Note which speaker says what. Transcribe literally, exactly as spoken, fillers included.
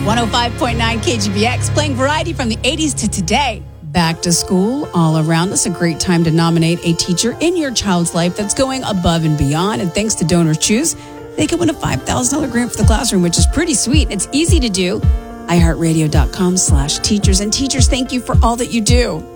Speaker 1: one oh five point nine K G B X, playing variety from the eighties to today. Back to school, all around us, a great time to nominate a teacher in your child's life that's going above and beyond. And thanks to Donors Choose, they can win a five thousand dollars grant for the classroom, which is pretty sweet. It's easy to do. iHeartRadio.com slash teachers. And teachers, thank you for all that you do.